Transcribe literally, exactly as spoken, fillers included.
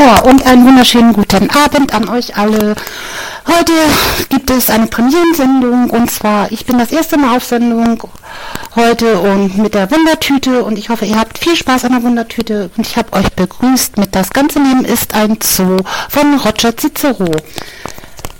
Ja, und einen wunderschönen guten Abend an euch alle. Heute gibt es eine Premierensendung und zwar, ich bin das erste Mal auf Sendung heute und mit der Wundertüte und ich hoffe, ihr habt viel Spaß an der Wundertüte und ich habe euch begrüßt mit Das ganze Leben ist ein Zoo von Roger Cicero.